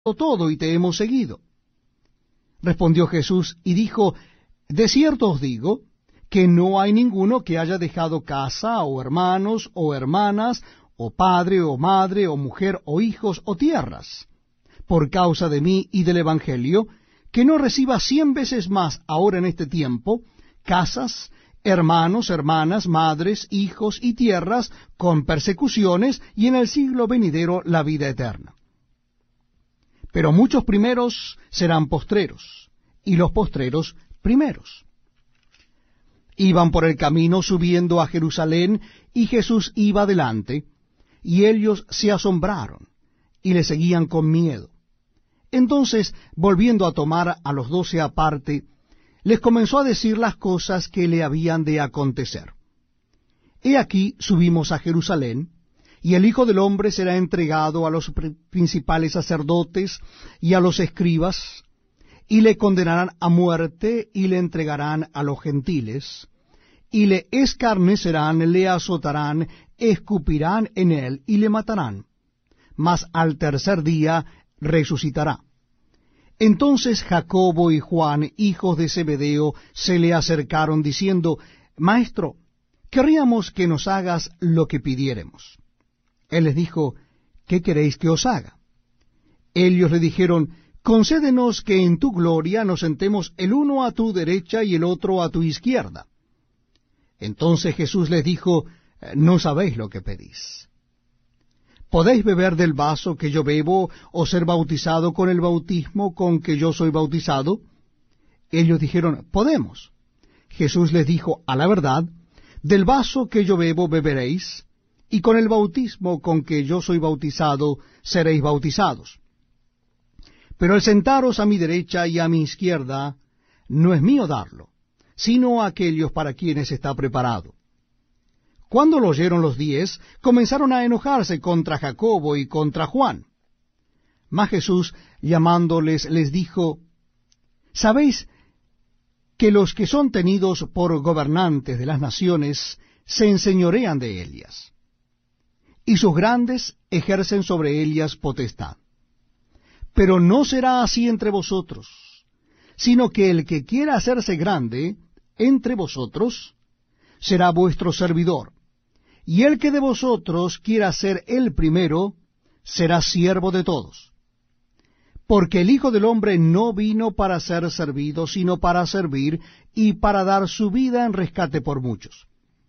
todo y te hemos seguido. Respondió Jesús y dijo, de cierto os digo, que no hay ninguno que haya dejado casa, o hermanos, o hermanas, o padre, o madre, o mujer, o hijos, o tierras, por causa de mí y del Evangelio, que no reciba 100 veces más ahora en este tiempo, casas, hermanos, hermanas, madres, hijos y tierras, con persecuciones, y en el siglo venidero la vida eterna. Pero muchos primeros serán postreros, y los postreros primeros. Iban por el camino subiendo a Jerusalén, y Jesús iba delante, y ellos se asombraron, y le seguían con miedo. Entonces, volviendo a tomar a los 12 aparte, les comenzó a decir las cosas que le habían de acontecer. He aquí subimos a Jerusalén, y el Hijo del Hombre será entregado a los principales sacerdotes y a los escribas, y le condenarán a muerte, y le entregarán a los gentiles, y le escarnecerán, le azotarán, escupirán en él, y le matarán. Mas al tercer día resucitará. Entonces Jacobo y Juan, hijos de Zebedeo, se le acercaron, diciendo, Maestro, querríamos que nos hagas lo que pidiéremos. Él les dijo, ¿qué queréis que os haga? Ellos le dijeron, concédenos que en tu gloria nos sentemos el uno a tu derecha y el otro a tu izquierda. Entonces Jesús les dijo, no sabéis lo que pedís. ¿Podéis beber del vaso que yo bebo, o ser bautizado con el bautismo con que yo soy bautizado? Ellos dijeron, podemos. Jesús les dijo, a la verdad, del vaso que yo bebo beberéis, y con el bautismo con que yo soy bautizado seréis bautizados. Pero el sentaros a mi derecha y a mi izquierda no es mío darlo, sino a aquellos para quienes está preparado. Cuando lo oyeron los 10, comenzaron a enojarse contra Jacobo y contra Juan. Mas Jesús, llamándoles, les dijo, ¿sabéis que los que son tenidos por gobernantes de las naciones se enseñorean de ellas, y sus grandes ejercen sobre ellas potestad? Pero no será así entre vosotros, sino que el que quiera hacerse grande entre vosotros será vuestro servidor, y el que de vosotros quiera ser el primero será siervo de todos. Porque el Hijo del Hombre no vino para ser servido, sino para servir, y para dar su vida en rescate por muchos.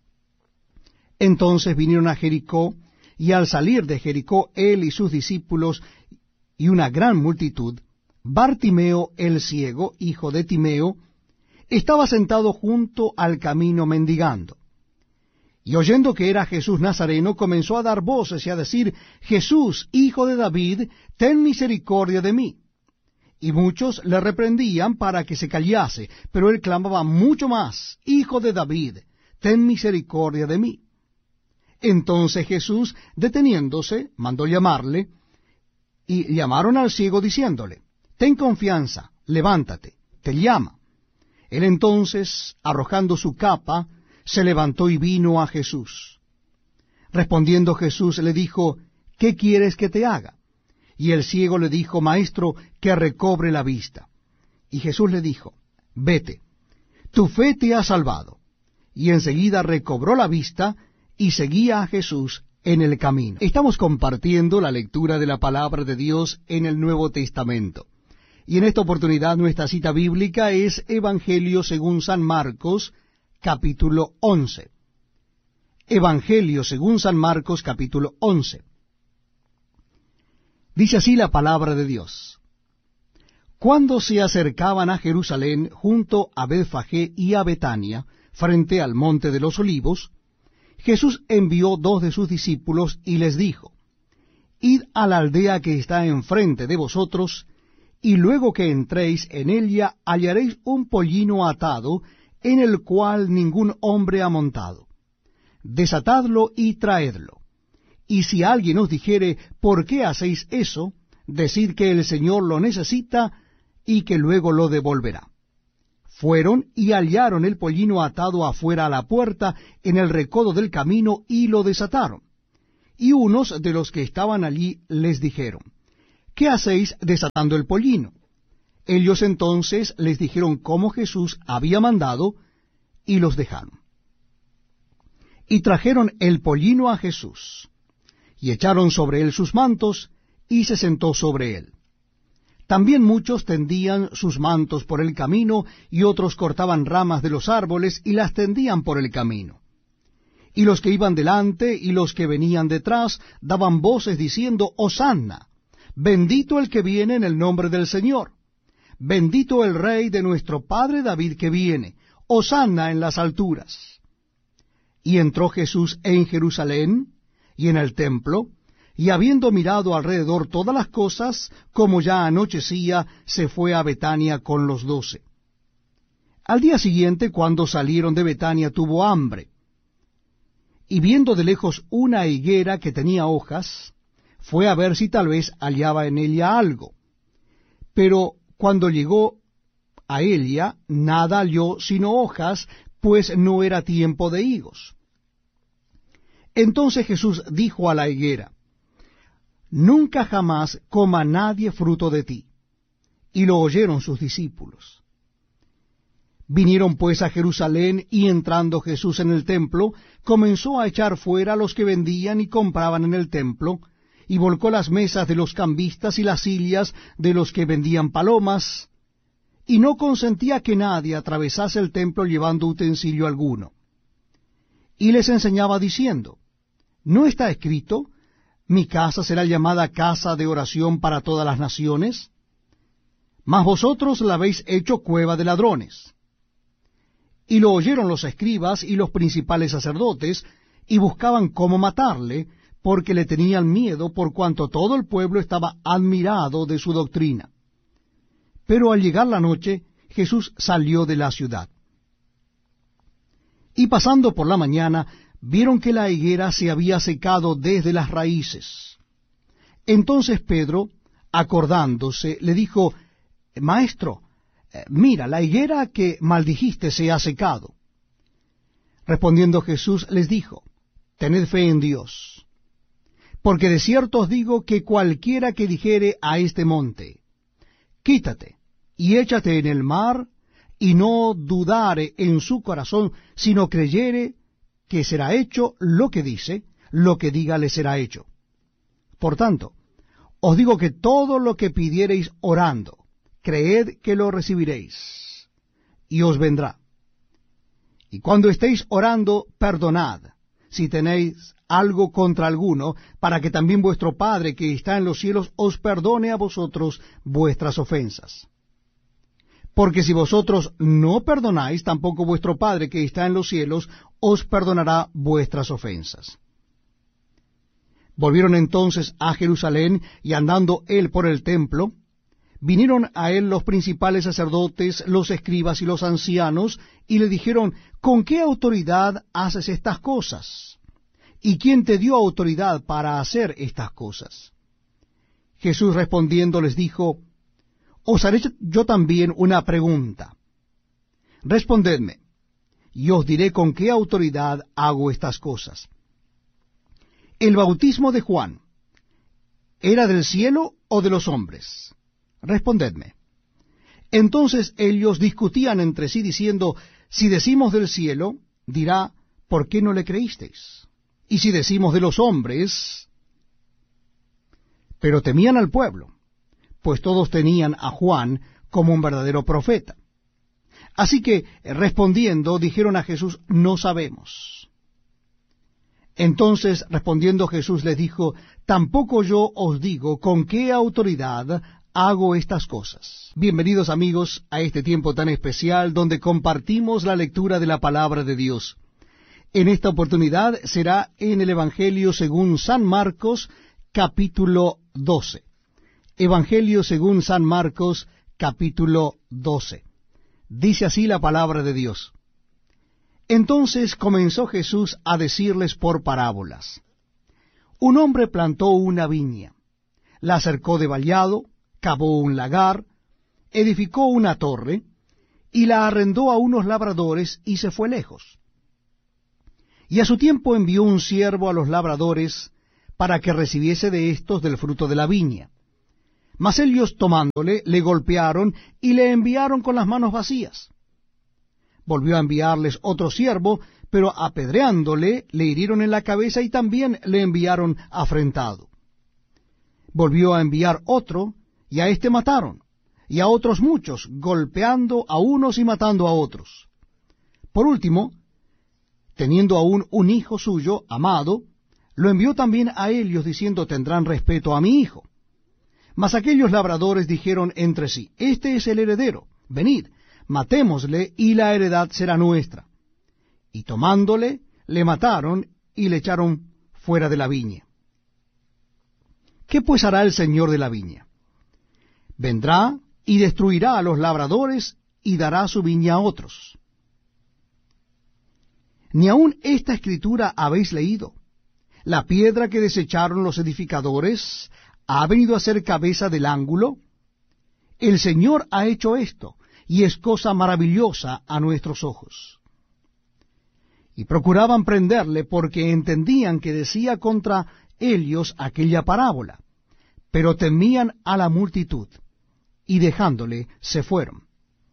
Entonces vinieron a Jericó, y al salir de Jericó él y sus discípulos y una gran multitud, Bartimeo el ciego, hijo de Timeo, estaba sentado junto al camino mendigando. Y oyendo que era Jesús Nazareno, comenzó a dar voces y a decir, Jesús, hijo de David, ten misericordia de mí. Y muchos le reprendían para que se callase, pero él clamaba mucho más, Hijo de David, ten misericordia de mí. Entonces Jesús, deteniéndose, mandó llamarle, y llamaron al ciego diciéndole, ten confianza, levántate, te llama. Él entonces, arrojando su capa, se levantó y vino a Jesús. Respondiendo Jesús le dijo, ¿qué quieres que te haga? Y el ciego le dijo, Maestro, que recobre la vista. Y Jesús le dijo, vete, tu fe te ha salvado. Y enseguida recobró la vista y seguía a Jesús en el camino. Estamos compartiendo la lectura de la palabra de Dios en el Nuevo Testamento. Y en esta oportunidad nuestra cita bíblica es Evangelio según San Marcos, capítulo 11. Evangelio según San Marcos, capítulo 11. Dice así la palabra de Dios. Cuando se acercaban a Jerusalén, junto a Betfagé y a Betania, frente al monte de los Olivos, Jesús envió 2 de sus discípulos y les dijo, Id a la aldea que está enfrente de vosotros, y luego que entréis en ella hallaréis un pollino atado, en el cual ningún hombre ha montado. Desatadlo y traedlo. Y si alguien os dijere, ¿por qué hacéis eso?, decid que el Señor lo necesita y que luego lo devolverá. Fueron y hallaron el pollino atado afuera a la puerta, en el recodo del camino, y lo desataron. Y unos de los que estaban allí les dijeron, ¿qué hacéis desatando el pollino? Ellos entonces les dijeron cómo Jesús había mandado, y los dejaron. Y trajeron el pollino a Jesús, y echaron sobre él sus mantos, y se sentó sobre él. También muchos tendían sus mantos por el camino, y otros cortaban ramas de los árboles, y las tendían por el camino. Y los que iban delante y los que venían detrás daban voces diciendo, Hosanna, bendito el que viene en el nombre del Señor, bendito el Rey de nuestro Padre David que viene, Hosanna en las alturas. Y entró Jesús en Jerusalén y en el templo, y habiendo mirado alrededor todas las cosas, como ya anochecía, se fue a Betania con los 12. Al día siguiente, cuando salieron de Betania, tuvo hambre. Y viendo de lejos una higuera que tenía hojas, fue a ver si tal vez hallaba en ella algo. Pero cuando llegó a ella, nada halló sino hojas, pues no era tiempo de higos. Entonces Jesús dijo a la higuera, Nunca jamás coma nadie fruto de ti. Y lo oyeron sus discípulos. Vinieron pues a Jerusalén, y entrando Jesús en el templo, comenzó a echar fuera a los que vendían y compraban en el templo, y volcó las mesas de los cambistas y las sillas de los que vendían palomas, y no consentía que nadie atravesase el templo llevando utensilio alguno. Y les enseñaba diciendo, ¿no está escrito, mi casa será llamada casa de oración para todas las naciones? Mas vosotros la habéis hecho cueva de ladrones. Y lo oyeron los escribas y los principales sacerdotes, y buscaban cómo matarle, porque le tenían miedo, por cuanto todo el pueblo estaba admirado de su doctrina. Pero al llegar la noche, Jesús salió de la ciudad. Y pasando por la mañana, vieron que la higuera se había secado desde las raíces. Entonces Pedro, acordándose, le dijo, Maestro, mira, la higuera que maldijiste se ha secado. Respondiendo Jesús les dijo, Tened fe en Dios, porque de cierto os digo que cualquiera que dijere a este monte, Quítate y échate en el mar, y no dudare en su corazón, sino creyere que será hecho lo que dice, lo que diga le será hecho. Por tanto, os digo que todo lo que pidiereis orando, creed que lo recibiréis, y os vendrá. Y cuando estéis orando, perdonad, si tenéis algo contra alguno, para que también vuestro Padre que está en los cielos os perdone a vosotros vuestras ofensas. Porque si vosotros no perdonáis, tampoco vuestro Padre que está en los cielos os perdonará vuestras ofensas. Volvieron entonces a Jerusalén, y andando él por el templo, vinieron a él los principales sacerdotes, los escribas y los ancianos, y le dijeron, ¿con qué autoridad haces estas cosas? ¿Y quién te dio autoridad para hacer estas cosas? Jesús respondiendo les dijo, Os haré yo también una pregunta. Respondedme, y os diré con qué autoridad hago estas cosas. ¿El bautismo de Juan era del cielo o de los hombres? Respondedme. Entonces ellos discutían entre sí diciendo, si decimos del cielo, dirá, ¿por qué no le creísteis? Y si decimos de los hombres, pero temían al pueblo, pues todos tenían a Juan como un verdadero profeta. Así que, respondiendo, dijeron a Jesús, no sabemos. Entonces, respondiendo Jesús les dijo, tampoco yo os digo con qué autoridad hago estas cosas. Bienvenidos amigos a este tiempo tan especial donde compartimos la lectura de la palabra de Dios. En esta oportunidad será en el Evangelio según San Marcos, capítulo 12. Evangelio según San Marcos, capítulo 12. Dice así la palabra de Dios. Entonces comenzó Jesús a decirles por parábolas. Un hombre plantó una viña, la cercó de vallado, cavó un lagar, edificó una torre, y la arrendó a unos labradores y se fue lejos. Y a su tiempo envió un siervo a los labradores para que recibiese de éstos del fruto de la viña. Mas ellos tomándole, le golpearon y le enviaron con las manos vacías. Volvió a enviarles otro siervo, pero apedreándole, le hirieron en la cabeza y también le enviaron afrentado. Volvió a enviar otro, y a éste mataron, y a otros muchos, golpeando a unos y matando a otros. Por último, teniendo aún un hijo suyo, amado, lo envió también a ellos, diciendo, tendrán respeto a mi hijo. Mas aquellos labradores dijeron entre sí, este es el heredero, venid, matémosle, y la heredad será nuestra. Y tomándole, le mataron, y le echaron fuera de la viña. ¿Qué pues hará el señor de la viña? Vendrá y destruirá a los labradores, y dará su viña a otros. ¿Ni aun esta escritura habéis leído? La piedra que desecharon los edificadores ha venido a ser cabeza del ángulo. El Señor ha hecho esto, y es cosa maravillosa a nuestros ojos. Y procuraban prenderle, porque entendían que decía contra ellos aquella parábola, pero temían a la multitud, y dejándole se fueron.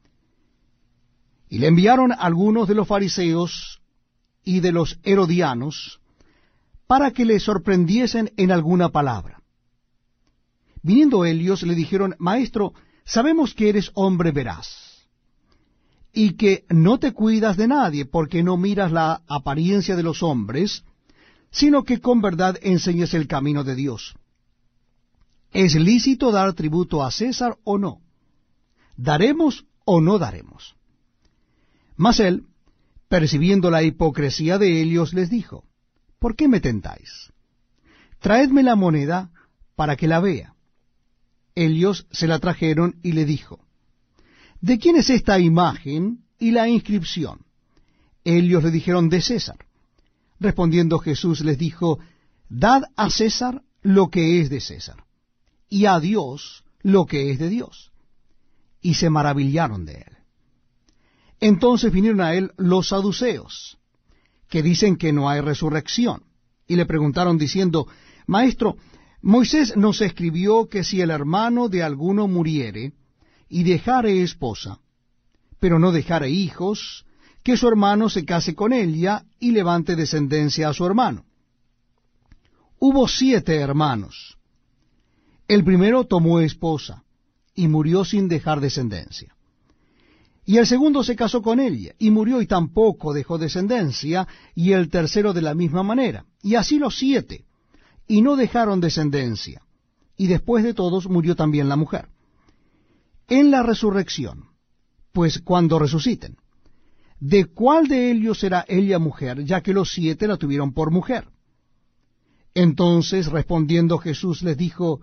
Y le enviaron algunos de los fariseos y de los herodianos, para que le sorprendiesen en alguna palabra. Viniendo ellos le dijeron, Maestro, sabemos que eres hombre veraz, y que no te cuidas de nadie, porque no miras la apariencia de los hombres, sino que con verdad enseñas el camino de Dios. ¿Es lícito dar tributo a César o no? ¿Daremos o no daremos? Mas él, percibiendo la hipocresía de ellos, les dijo, ¿por qué me tentáis? Traedme la moneda para que la vea. Ellos se la trajeron y le dijo, ¿de quién es esta imagen y la inscripción? Ellos le dijeron, de César. Respondiendo Jesús les dijo, dad a César lo que es de César, y a Dios lo que es de Dios. Y se maravillaron de él. Entonces vinieron a él los saduceos, que dicen que no hay resurrección, y le preguntaron diciendo, Maestro, Moisés nos escribió que si el hermano de alguno muriere, y dejare esposa, pero no dejare hijos, que su hermano se case con ella, y levante descendencia a su hermano. Hubo 7 hermanos. El primero tomó esposa, y murió sin dejar descendencia. Y el segundo se casó con ella, y murió y tampoco dejó descendencia, y el tercero de la misma manera. Y así los 7, y no dejaron descendencia. Y después de todos murió también la mujer. En la resurrección, pues cuando resuciten, ¿de cuál de ellos será ella mujer, ya que los 7 la tuvieron por mujer? Entonces respondiendo Jesús les dijo,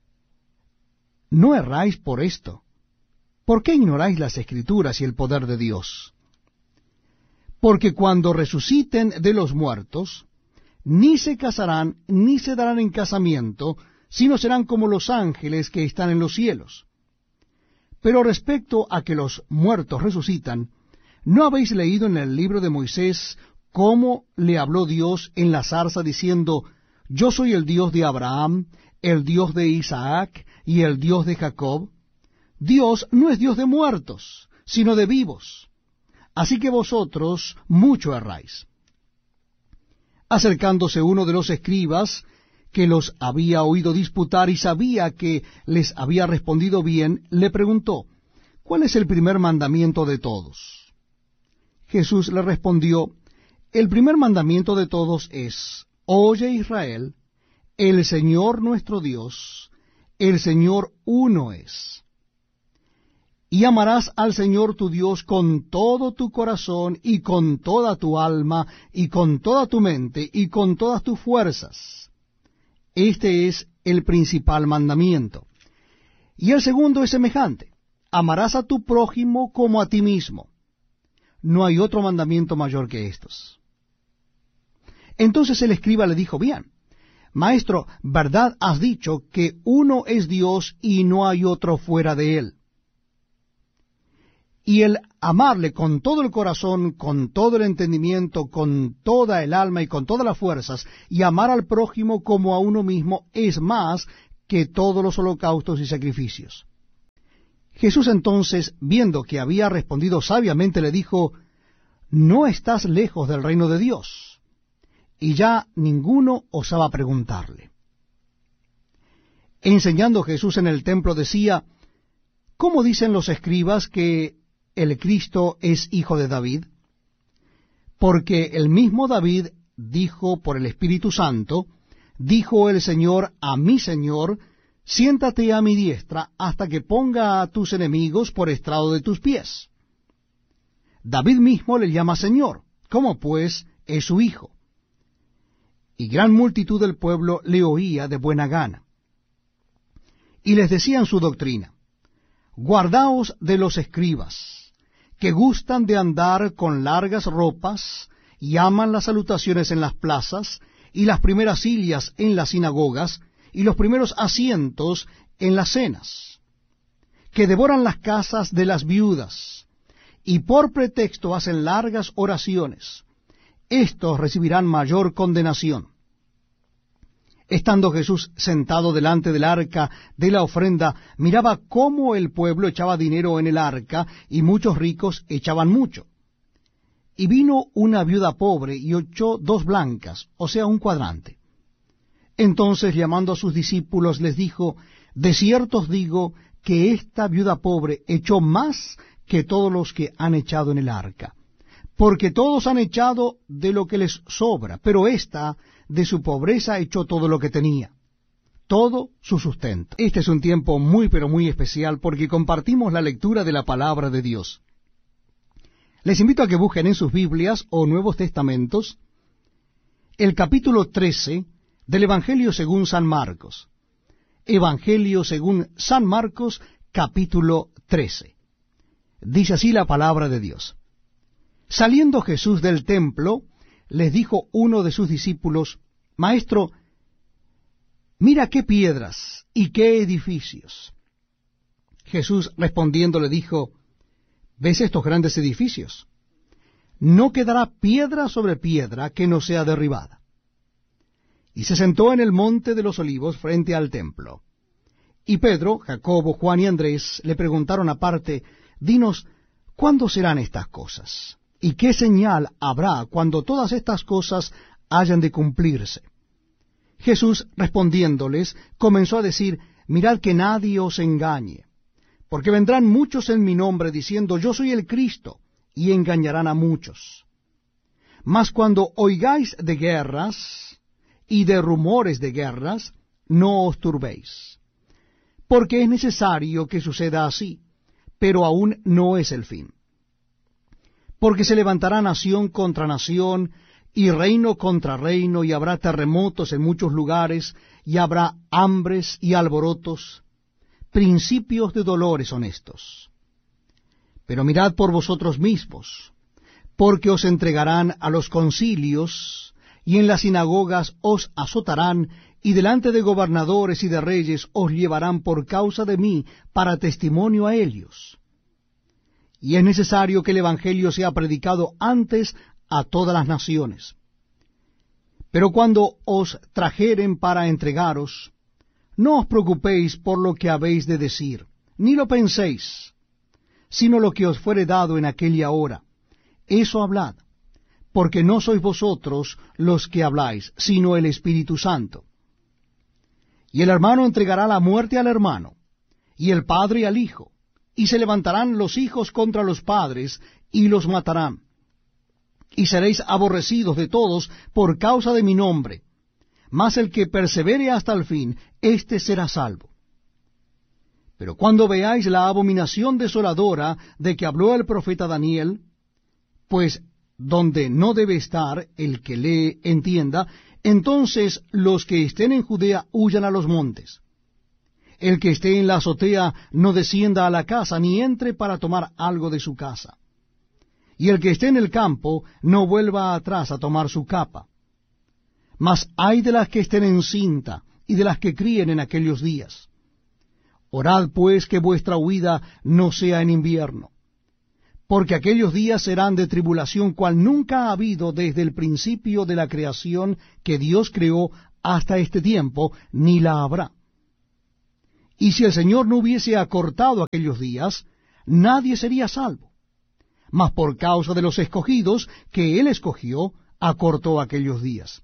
no erráis por esto. ¿Por qué ignoráis las Escrituras y el poder de Dios? Porque cuando resuciten de los muertos, ni se casarán, ni se darán en casamiento, sino serán como los ángeles que están en los cielos. Pero respecto a que los muertos resucitan, ¿no habéis leído en el libro de Moisés cómo le habló Dios en la zarza diciendo, yo soy el Dios de Abraham, el Dios de Isaac y el Dios de Jacob? Dios no es Dios de muertos, sino de vivos. Así que vosotros mucho erráis. Acercándose uno de los escribas, que los había oído disputar y sabía que les había respondido bien, le preguntó, ¿cuál es el primer mandamiento de todos? Jesús le respondió, el primer mandamiento de todos es, oye Israel, el Señor nuestro Dios, el Señor uno es. Y amarás al Señor tu Dios con todo tu corazón, y con toda tu alma, y con toda tu mente, y con todas tus fuerzas. Este es el principal mandamiento. Y el segundo es semejante. Amarás a tu prójimo como a ti mismo. No hay otro mandamiento mayor que estos. Entonces el escriba le dijo, bien, Maestro, verdad has dicho que uno es Dios y no hay otro fuera de él. Y el amarle con todo el corazón, con todo el entendimiento, con toda el alma y con todas las fuerzas, y amar al prójimo como a uno mismo, es más que todos los holocaustos y sacrificios. Jesús entonces, viendo que había respondido sabiamente, le dijo, no estás lejos del reino de Dios. Y ya ninguno osaba preguntarle. Enseñando Jesús en el templo decía, ¿cómo dicen los escribas que el Cristo es hijo de David? Porque el mismo David dijo por el Espíritu Santo, dijo el Señor a mi Señor, siéntate a mi diestra hasta que ponga a tus enemigos por estrado de tus pies. David mismo le llama Señor, ¿cómo pues es su hijo? Y gran multitud del pueblo le oía de buena gana. Y les decían su doctrina, guardaos de los escribas, que gustan de andar con largas ropas, y aman las salutaciones en las plazas, y las primeras sillas en las sinagogas, y los primeros asientos en las cenas, que devoran las casas de las viudas, y por pretexto hacen largas oraciones. Estos recibirán mayor condenación. Estando Jesús sentado delante del arca de la ofrenda, miraba cómo el pueblo echaba dinero en el arca, y muchos ricos echaban mucho. Y vino una viuda pobre, y echó 2 blancas, o sea, un cuadrante. Entonces, llamando a sus discípulos, les dijo, de cierto os digo, que esta viuda pobre echó más que todos los que han echado en el arca. Porque todos han echado de lo que les sobra, pero ésta de su pobreza echó todo lo que tenía, todo su sustento. Este es un tiempo muy pero muy especial porque compartimos la lectura de la palabra de Dios. Les invito a que busquen en sus Biblias o Nuevos Testamentos el capítulo 13 del Evangelio según San Marcos. Evangelio según San Marcos, capítulo 13. Dice así la palabra de Dios. Saliendo Jesús del templo, les dijo uno de sus discípulos, Maestro, mira qué piedras y qué edificios. Jesús respondiendo le dijo, ¿ves estos grandes edificios? No quedará piedra sobre piedra que no sea derribada. Y se sentó en el monte de los olivos frente al templo. Y Pedro, Jacobo, Juan y Andrés le preguntaron aparte, dinos, ¿cuándo serán estas cosas? ¿Y qué señal habrá cuando todas estas cosas hayan de cumplirse? Jesús, respondiéndoles, comenzó a decir, mirad que nadie os engañe, porque vendrán muchos en mi nombre diciendo, yo soy el Cristo, y engañarán a muchos. Mas cuando oigáis de guerras y de rumores de guerras, no os turbéis, porque es necesario que suceda así, pero aún no es el fin. Porque se levantará nación contra nación, y reino contra reino, y habrá terremotos en muchos lugares, y habrá hambres y alborotos, principios de dolores son estos. Pero mirad por vosotros mismos, porque os entregarán a los concilios, y en las sinagogas os azotarán, y delante de gobernadores y de reyes os llevarán por causa de mí, para testimonio a ellos. Y es necesario que el Evangelio sea predicado antes a todas las naciones. Pero cuando os trajeren para entregaros, no os preocupéis por lo que habéis de decir, ni lo penséis, sino lo que os fuere dado en aquella hora. Eso hablad, porque no sois vosotros los que habláis, sino el Espíritu Santo. Y el hermano entregará la muerte al hermano, y el padre al hijo. Y se levantarán los hijos contra los padres, y los matarán. Y seréis aborrecidos de todos por causa de mi nombre. Mas el que persevere hasta el fin, éste será salvo. Pero cuando veáis la abominación desoladora de que habló el profeta Daniel, pues donde no debe estar el que lee entienda, entonces los que estén en Judea huyan a los montes. El que esté en la azotea no descienda a la casa, ni entre para tomar algo de su casa. Y el que esté en el campo no vuelva atrás a tomar su capa. Mas ay de las que estén en cinta, y de las que críen en aquellos días. Orad pues que vuestra huida no sea en invierno, porque aquellos días serán de tribulación cual nunca ha habido desde el principio de la creación que Dios creó hasta este tiempo, ni la habrá. Y si el Señor no hubiese acortado aquellos días, nadie sería salvo. Mas por causa de los escogidos que él escogió, acortó aquellos días.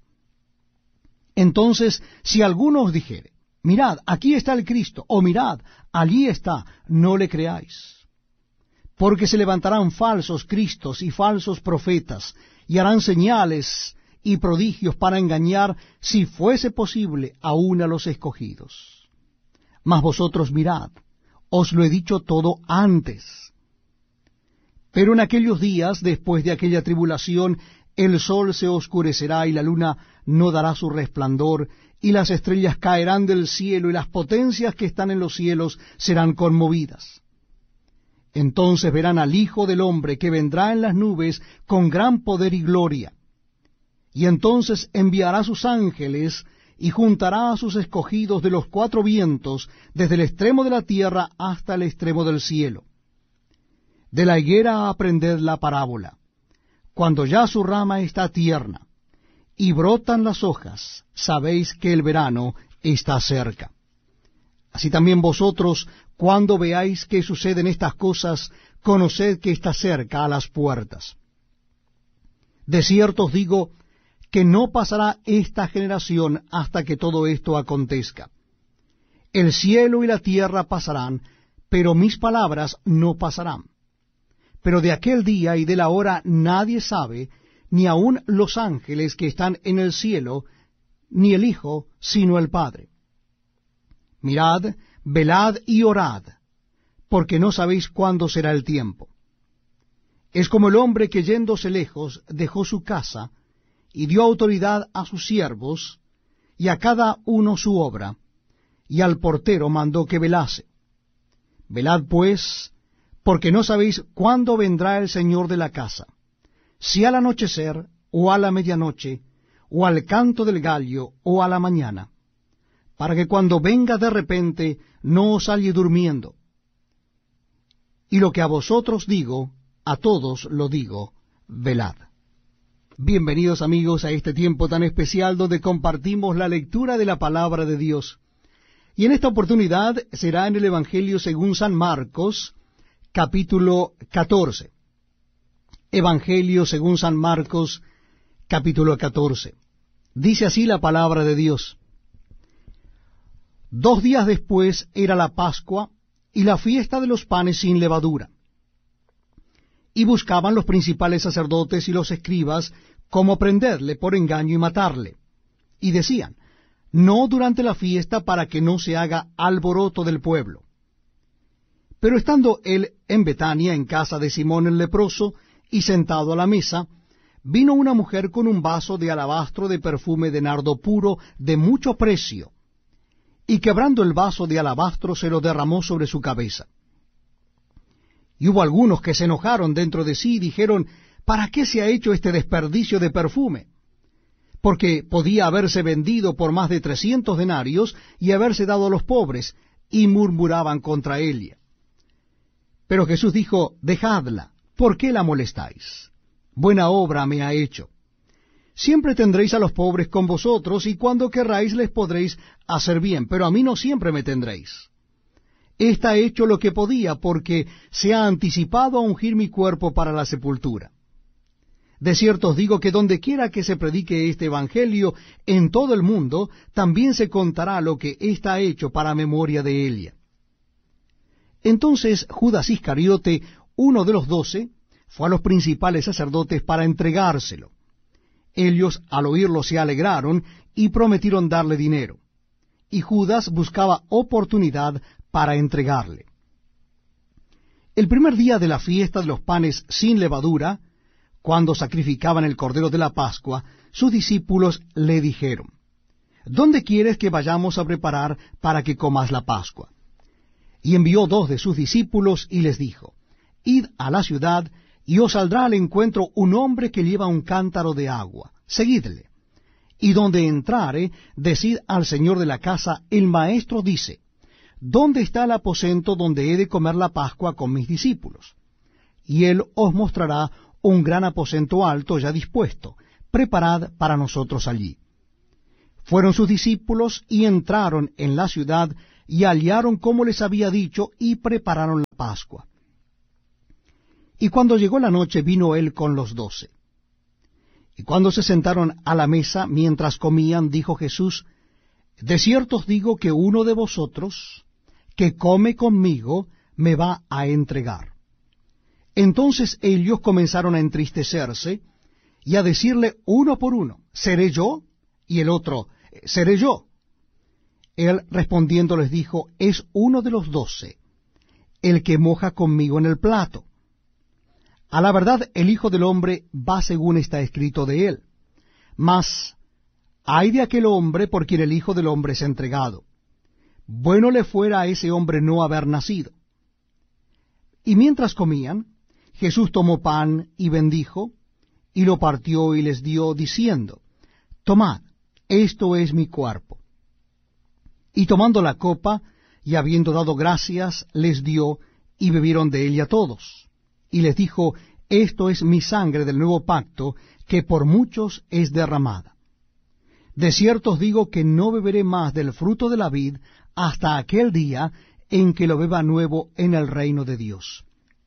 Entonces, si alguno os dijere, mirad, aquí está el Cristo, o mirad, allí está, no le creáis. Porque se levantarán falsos cristos y falsos profetas, y harán señales y prodigios para engañar, si fuese posible, aun a los escogidos. Mas vosotros mirad, os lo he dicho todo antes. Pero en aquellos días, después de aquella tribulación, el sol se oscurecerá y la luna no dará su resplandor, y las estrellas caerán del cielo, y las potencias que están en los cielos serán conmovidas. Entonces verán al Hijo del Hombre que vendrá en las nubes con gran poder y gloria. Y entonces enviará sus ángeles y juntará a sus escogidos de los cuatro vientos, desde el extremo de la tierra hasta el extremo del cielo. De la higuera aprended la parábola. Cuando ya su rama está tierna y brotan las hojas, sabéis que el verano está cerca. Así también vosotros, cuando veáis que suceden estas cosas, conoced que está cerca a las puertas. De cierto os digo que no pasará esta generación hasta que todo esto acontezca. El cielo y la tierra pasarán, pero mis palabras no pasarán. Pero de aquel día y de la hora nadie sabe, ni aun los ángeles que están en el cielo, ni el Hijo, sino el Padre. Mirad, velad y orad, porque no sabéis cuándo será el tiempo. Es como el hombre que yéndose lejos dejó su casa, y dio autoridad a sus siervos, y a cada uno su obra, y al portero mandó que velase. Velad pues, porque no sabéis cuándo vendrá el Señor de la casa, si al anochecer, o a la medianoche, o al canto del gallo, o a la mañana, para que cuando venga de repente no os halle durmiendo. Y lo que a vosotros digo, a todos lo digo, velad. Bienvenidos amigos a este tiempo tan especial donde compartimos la lectura de la palabra de Dios. Y en esta oportunidad será en el Evangelio según San Marcos, capítulo 14. Evangelio según San Marcos, capítulo 14. Dice así la palabra de Dios. 2 días después era la Pascua y la fiesta de los panes sin levadura. Y buscaban los principales sacerdotes y los escribas cómo prenderle por engaño y matarle. Y decían, no durante la fiesta para que no se haga alboroto del pueblo. Pero estando él en Betania, en casa de Simón el leproso, y sentado a la mesa, vino una mujer con un vaso de alabastro de perfume de nardo puro de mucho precio, y quebrando el vaso de alabastro se lo derramó sobre su cabeza. Y hubo algunos que se enojaron dentro de sí y dijeron, ¿para qué se ha hecho este desperdicio de perfume? Porque podía haberse vendido por más de 300 denarios y haberse dado a los pobres, y murmuraban contra ella. Pero Jesús dijo, dejadla, ¿por qué la molestáis? Buena obra me ha hecho. Siempre tendréis a los pobres con vosotros, y cuando querráis les podréis hacer bien, pero a mí no siempre me tendréis. Ésta ha hecho lo que podía, porque se ha anticipado a ungir mi cuerpo para la sepultura. De cierto os digo que donde quiera que se predique este evangelio en todo el mundo, también se contará lo que ésta ha hecho para memoria de ella. Entonces Judas Iscariote, uno de los 12, fue a los principales sacerdotes para entregárselo. Ellos al oírlo se alegraron y prometieron darle dinero. Y Judas buscaba oportunidad para entregarle. El primer día de la fiesta de los panes sin levadura, cuando sacrificaban el cordero de la Pascua, sus discípulos le dijeron, ¿dónde quieres que vayamos a preparar para que comas la Pascua? Y envió 2 de sus discípulos y les dijo, id a la ciudad, y os saldrá al encuentro un hombre que lleva un cántaro de agua. Seguidle. Y donde entrare, decid al señor de la casa, el maestro dice, ¿dónde está el aposento donde he de comer la Pascua con mis discípulos? Y él os mostrará un gran aposento alto ya dispuesto. Preparad para nosotros allí. Fueron sus discípulos y entraron en la ciudad, y hallaron como les había dicho, y prepararon la Pascua. Y cuando llegó la noche, vino él con los 12. Y cuando se sentaron a la mesa, mientras comían, dijo Jesús: de cierto os digo que uno de vosotros, que come conmigo, me va a entregar. Entonces ellos comenzaron a entristecerse, y a decirle uno por uno: ¿seré yo? Y el otro: ¿seré yo? Él respondiendo les dijo: es uno de los 12, el que moja conmigo en el plato. A la verdad, el Hijo del Hombre va según está escrito de él. Mas ay de aquel hombre por quien el Hijo del Hombre es entregado. Bueno le fuera a ese hombre no haber nacido. Y mientras comían, Jesús tomó pan y bendijo, y lo partió y les dio, diciendo: tomad, esto es mi cuerpo. Y tomando la copa, y habiendo dado gracias, les dio, y bebieron de ella todos. Y les dijo: esto es mi sangre del nuevo pacto, que por muchos es derramada. De cierto os digo que no beberé más del fruto de la vid hasta aquel día en que lo beba nuevo en el reino de Dios.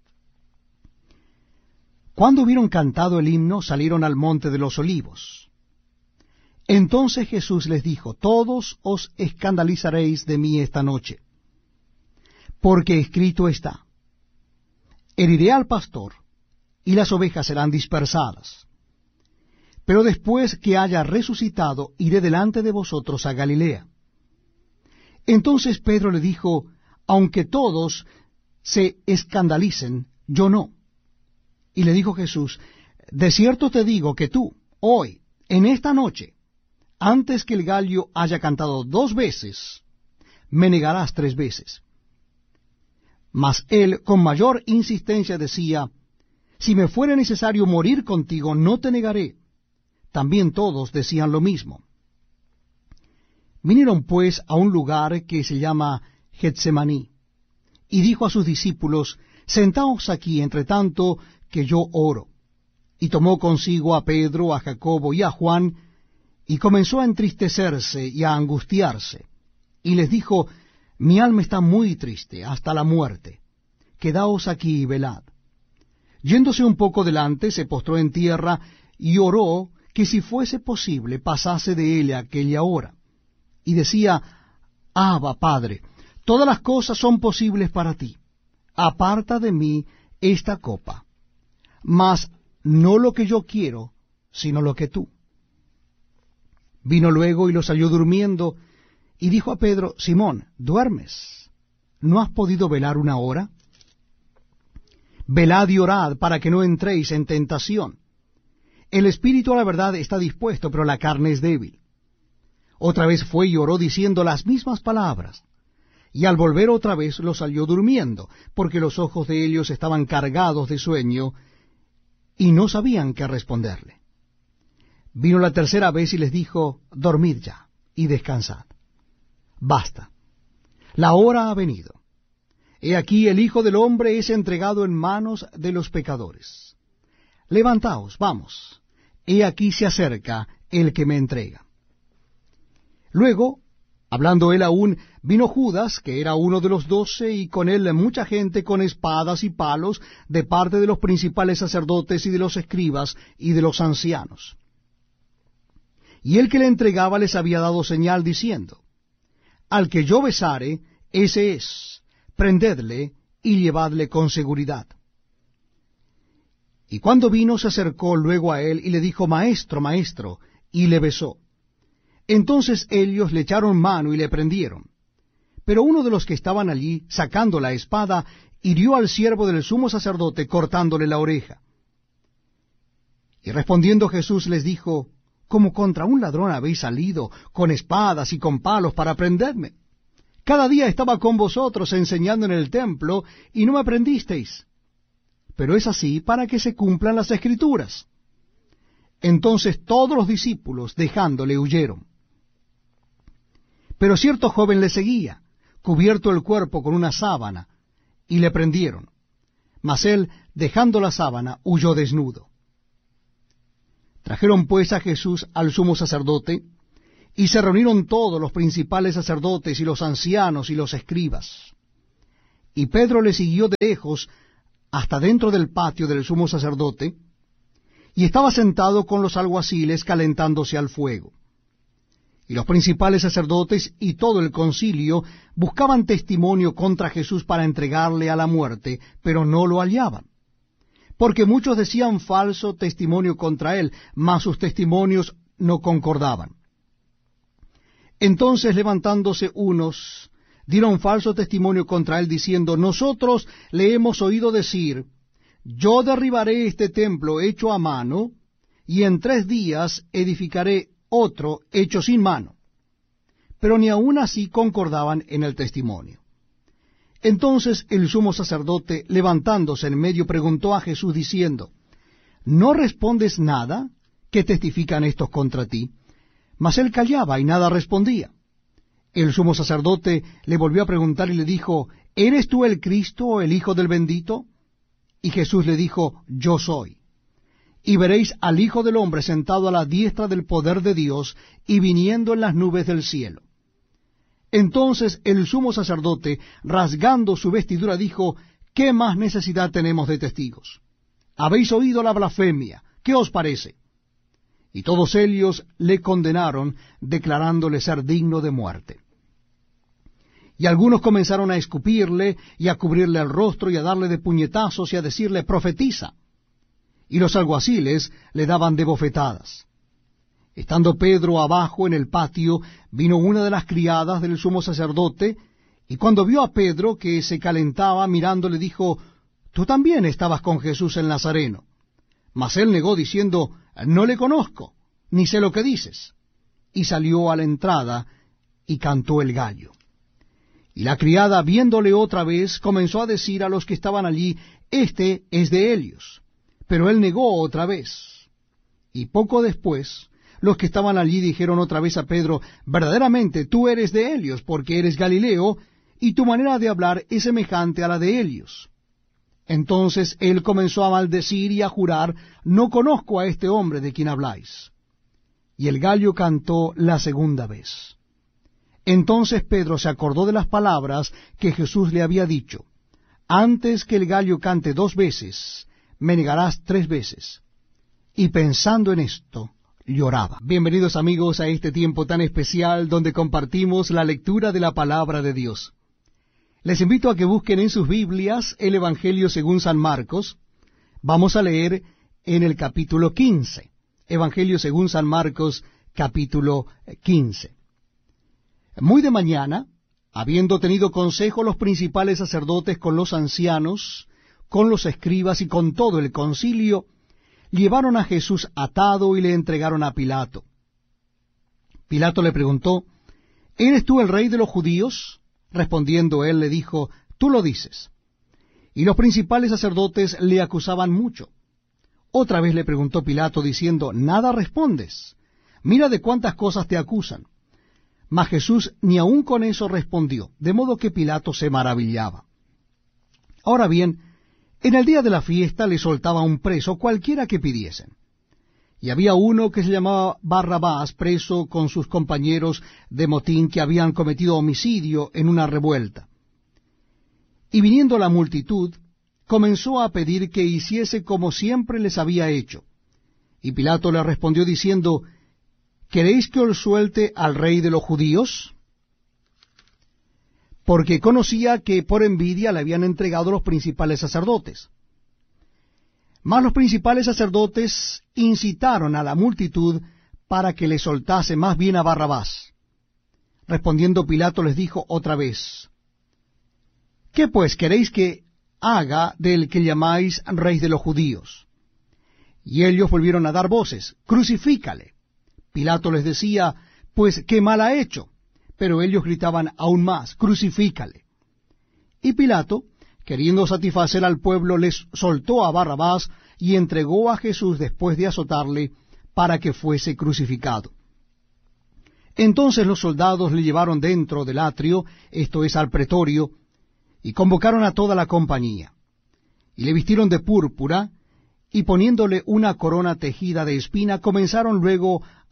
Cuando hubieron cantado el himno, salieron al monte de los olivos. Entonces Jesús les dijo: todos os escandalizaréis de mí esta noche, porque escrito está: heriré al pastor, y las ovejas serán dispersadas. Pero después que haya resucitado, iré delante de vosotros a Galilea. Entonces Pedro le dijo: aunque todos se escandalicen, yo no. Y le dijo Jesús: de cierto te digo que tú, hoy, en esta noche, antes que el gallo haya cantado 2 veces, me negarás 3 veces. Mas él con mayor insistencia decía: si me fuera necesario morir contigo, no te negaré. También todos decían lo mismo. Vinieron pues a un lugar que se llama Getsemaní, y dijo a sus discípulos: sentaos aquí entre tanto que yo oro. Y tomó consigo a Pedro, a Jacobo y a Juan, y comenzó a entristecerse y a angustiarse. Y les dijo: mi alma está muy triste hasta la muerte. Quedaos aquí y velad. Yéndose un poco delante, se postró en tierra y oró que si fuese posible pasase de él aquella hora. Y decía: Abba, Padre, todas las cosas son posibles para ti. Aparta de mí esta copa, mas no lo que yo quiero, sino lo que tú. Vino luego y los halló durmiendo, y dijo a Pedro: Simón, ¿duermes? ¿No has podido velar 1 hora? Velad y orad para que no entréis en tentación. El espíritu a la verdad está dispuesto, pero la carne es débil. Otra vez fue y oró diciendo las mismas palabras. Y al volver otra vez los halló durmiendo, porque los ojos de ellos estaban cargados de sueño, y no sabían qué responderle. Vino la 3ª vez y les dijo: dormid ya, y descansad. Basta, la hora ha venido. He aquí el Hijo del Hombre es entregado en manos de los pecadores. Levantaos, vamos, he aquí se acerca el que me entrega. Luego, hablando él aún, vino Judas, que era uno de los 12, y con él mucha gente con espadas y palos, de parte de los principales sacerdotes y de los escribas y de los ancianos. Y el que le entregaba les había dado señal, diciendo: al que yo besare, ese es, prendedle y llevadle con seguridad. Y cuando vino, se acercó luego a él y le dijo: Maestro, maestro, y le besó. Entonces ellos le echaron mano y le prendieron. Pero uno de los que estaban allí, sacando la espada, hirió al siervo del sumo sacerdote, cortándole la oreja. Y respondiendo Jesús les dijo: como contra un ladrón habéis salido, con espadas y con palos para prenderme. Cada día estaba con vosotros enseñando en el templo, y no me prendisteis. Pero es así para que se cumplan las Escrituras. Entonces todos los discípulos, dejándole, huyeron. Pero cierto joven le seguía, cubierto el cuerpo con una sábana, y le prendieron. Mas él, dejando la sábana, huyó desnudo. Trajeron pues a Jesús al sumo sacerdote, Y se reunieron todos los principales sacerdotes y los ancianos y los escribas. Y Pedro le siguió de lejos hasta dentro del patio del sumo sacerdote, y estaba sentado con los alguaciles calentándose al fuego. Y los principales sacerdotes y todo el concilio buscaban testimonio contra Jesús para entregarle a la muerte, pero no lo hallaban. Porque muchos decían falso testimonio contra él, mas sus testimonios no concordaban. Entonces, levantándose unos, dieron falso testimonio contra él, diciendo, nosotros le hemos oído decir, yo derribaré este templo hecho a mano, y en 3 días edificaré otro hecho sin mano. Pero ni aun así concordaban en el testimonio. Entonces el sumo sacerdote, levantándose en medio, preguntó a Jesús, diciendo, ¿no respondes nada? ¿Qué testifican estos contra ti? Mas él callaba y nada respondía. El sumo sacerdote le volvió a preguntar y le dijo, ¿eres tú el Cristo, el Hijo del bendito? Y Jesús le dijo, yo soy. Y veréis al Hijo del hombre sentado a la diestra del poder de Dios y viniendo en las nubes del cielo. Entonces el sumo sacerdote, rasgando su vestidura, dijo, ¿qué más necesidad tenemos de testigos? Habéis oído la blasfemia, ¿qué os parece? Y todos ellos le condenaron, declarándole ser digno de muerte. Y algunos comenzaron a escupirle, y a cubrirle el rostro, y a darle de puñetazos, y a decirle, profetiza. Y los alguaciles le daban de bofetadas. Estando Pedro abajo en el patio, vino una de las criadas del sumo sacerdote, y cuando vio a Pedro que se calentaba mirando, le dijo, tú también estabas con Jesús el Nazareno. Mas él negó diciendo, no le conozco, ni sé lo que dices. Y salió a la entrada, y cantó el gallo. Y la criada, viéndole otra vez, comenzó a decir a los que estaban allí, este es de ellos. Pero él negó otra vez. Y poco después, los que estaban allí dijeron otra vez a Pedro, verdaderamente tú eres de ellos, porque eres Galileo, y tu manera de hablar es semejante a la de ellos. Entonces él comenzó a maldecir y a jurar, no conozco a este hombre de quien habláis. Y el gallo cantó la segunda vez. Entonces Pedro se acordó de las palabras que Jesús le había dicho, antes que el gallo cante 2 veces, me negarás 3 veces. Y pensando en esto, lloraba. Bienvenidos amigos a este tiempo tan especial donde compartimos la lectura de la palabra de Dios. Les invito a que busquen en sus Biblias el Evangelio según San Marcos. Vamos a leer en el capítulo 15. Evangelio según San Marcos, capítulo 15. Muy de mañana, habiendo tenido consejo los principales sacerdotes con los ancianos, con los escribas y con todo el concilio, llevaron a Jesús atado y le entregaron a Pilato. Pilato le preguntó, ¿eres tú el rey de los judíos? Respondiendo él le dijo, tú lo dices. Y los principales sacerdotes le acusaban mucho. Otra vez le preguntó Pilato diciendo, ¿nada respondes? Mira de cuántas cosas te acusan. Mas Jesús ni aun con eso respondió, de modo que Pilato se maravillaba. Ahora bien, en el día de la fiesta le soltaba un preso cualquiera que pidiesen. Y había uno que se llamaba Barrabás, preso con sus compañeros de motín que habían cometido homicidio en una revuelta. Y viniendo la multitud, comenzó a pedir que hiciese como siempre les había hecho. Y Pilato le respondió diciendo, ¿queréis que os suelte al rey de los judíos? Porque conocía que por envidia le habían entregado los principales sacerdotes. Mas los principales sacerdotes incitaron a la multitud para que le soltase más bien a Barrabás. Respondiendo Pilato les dijo otra vez, ¿qué pues queréis que haga del que llamáis rey de los judíos? Y ellos volvieron a dar voces, crucifícale. Pilato les decía, pues qué mal ha hecho. Pero ellos gritaban aún más, crucifícale. Y Pilato, queriendo satisfacer al pueblo, les soltó a Barrabás y entregó a Jesús después de azotarle para que fuese crucificado. Entonces los soldados le llevaron dentro del atrio, esto es al pretorio, y convocaron a toda la compañía. Y le vistieron de púrpura, y poniéndole una corona tejida de espina, comenzaron luego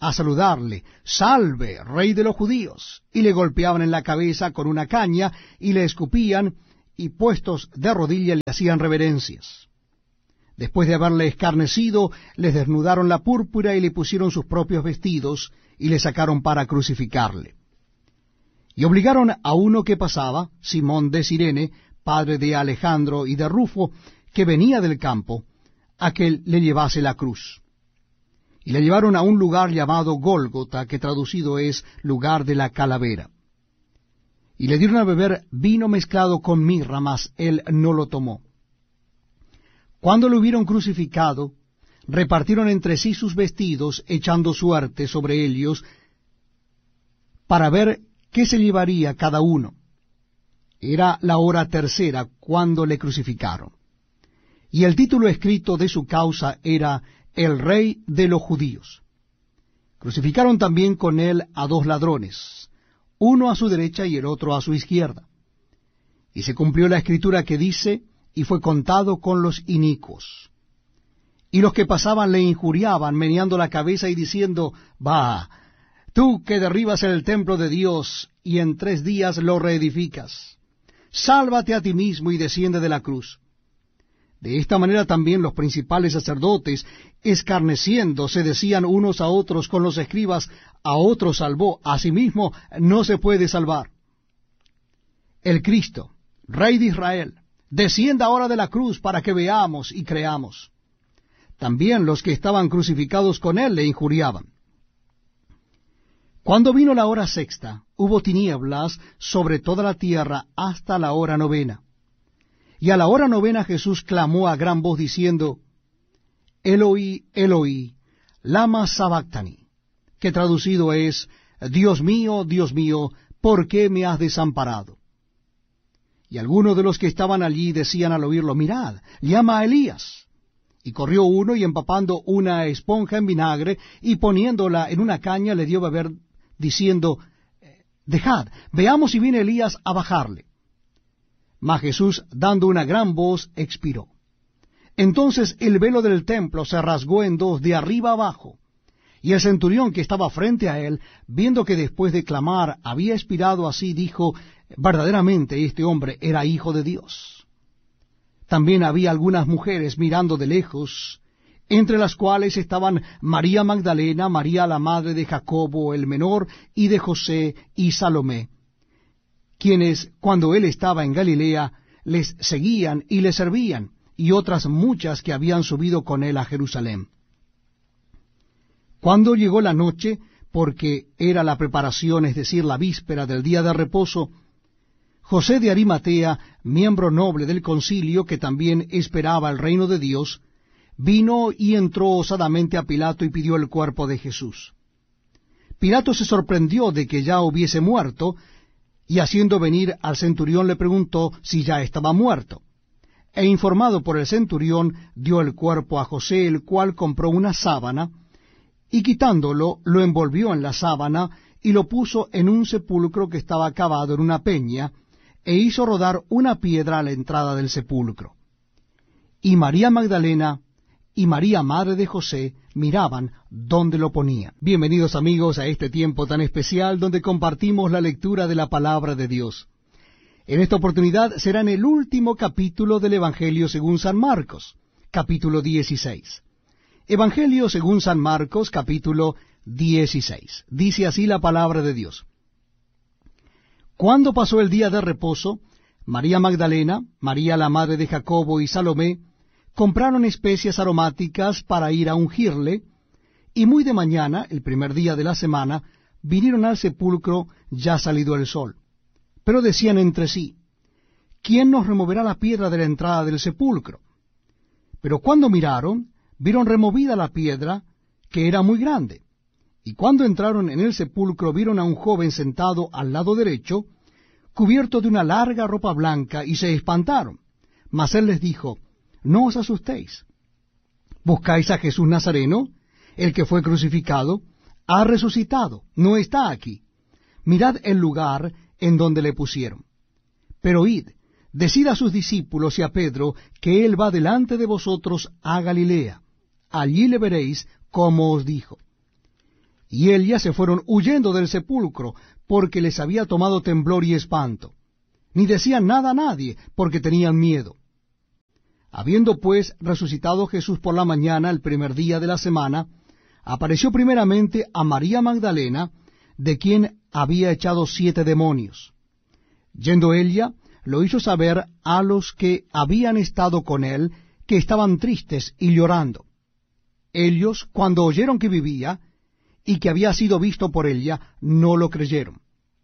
a saludarle: «Salve, Rey de los judíos», y le golpeaban en la cabeza con una caña, y le escupían, y puestos de rodillas le hacían reverencias. Después de haberle escarnecido, les desnudaron la púrpura y le pusieron sus propios vestidos, y le sacaron para crucificarle. Y obligaron a uno que pasaba, Simón de Cirene, padre de Alejandro y de Rufo, que venía del campo, a que le llevase la cruz. Y le llevaron a un lugar llamado Gólgota, que traducido es lugar de la calavera. Y le dieron a beber vino mezclado con mirra, mas él no lo tomó. Cuando lo hubieron crucificado, repartieron entre sí sus vestidos, echando suerte sobre ellos, para ver qué se llevaría cada uno. Era la hora tercera cuando le crucificaron. Y el título escrito de su causa era «El Rey de los Judíos». Crucificaron también con él a 2 ladrones, uno a su derecha y el otro a su izquierda. Y se cumplió la escritura que dice: «Y fue contado con los inicuos». Y los que pasaban le injuriaban, meneando la cabeza y diciendo: «Bah, tú que derribas el templo de Dios, y en 3 días lo reedificas, sálvate a ti mismo y desciende de la cruz». De esta manera también los principales sacerdotes, escarneciendo, se decían unos a otros con los escribas: «A otro salvó, a sí mismo no se puede salvar». El Cristo, Rey de Israel, descienda ahora de la cruz para que veamos y creamos. También los que estaban crucificados con él le injuriaban. Cuando vino la hora sexta, hubo tinieblas sobre toda la tierra hasta la hora 9. Y a la hora 9 Jesús clamó a gran voz diciendo: «Eloi, Eloi, lama sabactani», que traducido es: Dios mío, ¿por qué me has desamparado? Y algunos de los que estaban allí decían al oírlo: «Mirad, llama a Elías». Y corrió uno, y empapando una esponja en vinagre, y poniéndola en una caña, le dio a beber, diciendo: «Dejad, veamos si viene Elías a bajarle». Mas Jesús, dando una gran voz, expiró. Entonces el velo del templo se rasgó en 2, de arriba abajo. Y el centurión que estaba frente a él, viendo que después de clamar había expirado así, dijo: «Verdaderamente este hombre era hijo de Dios». También había algunas mujeres mirando de lejos, entre las cuales estaban María Magdalena, María la madre de Jacobo el menor, y de José y Salomé, quienes, cuando él estaba en Galilea, les seguían y le servían, y otras muchas que habían subido con él a Jerusalén. Cuando llegó la noche, porque era la preparación, es decir, la víspera del día de reposo, José de Arimatea, miembro noble del concilio, que también esperaba el reino de Dios, vino y entró osadamente a Pilato y pidió el cuerpo de Jesús. Pilato se sorprendió de que ya hubiese muerto, y haciendo venir al centurión le preguntó si ya estaba muerto. E informado por el centurión, dio el cuerpo a José, el cual compró una sábana, y quitándolo, lo envolvió en la sábana, y lo puso en un sepulcro que estaba cavado en una peña, e hizo rodar una piedra a la entrada del sepulcro. Y María Magdalena y María, madre de José, miraban dónde lo ponían. Bienvenidos amigos a este tiempo tan especial donde compartimos la lectura de la palabra de Dios. En esta oportunidad será en el último capítulo del Evangelio según San Marcos, capítulo 16. Evangelio según San Marcos, capítulo 16. Dice así la palabra de Dios. Cuando pasó el día de reposo, María Magdalena, María la madre de Jacobo y Salomé compraron especias aromáticas para ir a ungirle, y muy de mañana, el primer día de la semana, vinieron al sepulcro ya salido el sol. Pero decían entre sí: ¿quién nos removerá la piedra de la entrada del sepulcro? Pero cuando miraron, vieron removida la piedra, que era muy grande. Y cuando entraron en el sepulcro, vieron a un joven sentado al lado derecho, cubierto de una larga ropa blanca, y se espantaron. Mas él les dijo: no os asustéis. ¿Buscáis a Jesús Nazareno, el que fue crucificado? Ha resucitado, no está aquí. Mirad el lugar en donde le pusieron. Pero id, decid a sus discípulos y a Pedro que él va delante de vosotros a Galilea. Allí le veréis como os dijo. y ellas se fueron huyendo del sepulcro, porque les había tomado temblor y espanto. Ni decían nada a nadie, porque tenían miedo. Habiendo pues resucitado Jesús por la mañana, el primer día de la semana, apareció primeramente a María Magdalena, de quien había echado 7 demonios. Yendo ella, lo hizo saber a los que habían estado con él, que estaban tristes y llorando. Ellos, cuando oyeron que vivía, y que había sido visto por ella, no lo creyeron.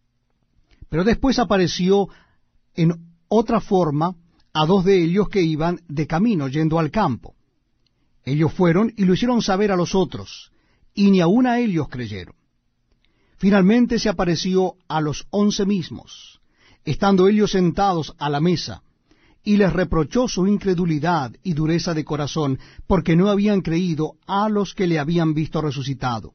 Pero después apareció en otra forma a 2 de ellos que iban de camino yendo al campo. Ellos fueron y lo hicieron saber a los otros, y ni aun a ellos creyeron. Finalmente se apareció a los 11 mismos, estando ellos sentados a la mesa, y les reprochó su incredulidad y dureza de corazón, porque no habían creído a los que le habían visto resucitado.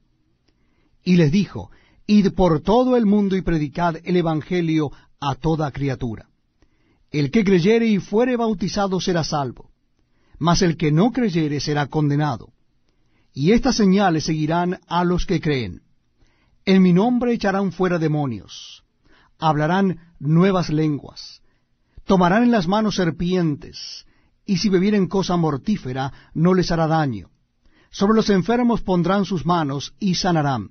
Y les dijo: Id por todo el mundo y predicad el Evangelio a toda criatura. El que creyere y fuere bautizado será salvo, mas el que no creyere será condenado. Y estas señales seguirán a los que creen. En mi nombre echarán fuera demonios, hablarán nuevas lenguas, tomarán en las manos serpientes, y si bebieren cosa mortífera no les hará daño. Sobre los enfermos pondrán sus manos y sanarán.